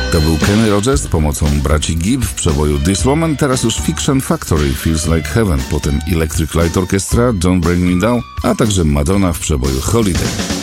To był Kenny Rogers z pomocą braci Gibb w przeboju This Woman, teraz już Fiction Factory, Feels Like Heaven, potem Electric Light Orchestra, Don't Bring Me Down, a także Madonna w przeboju Holiday.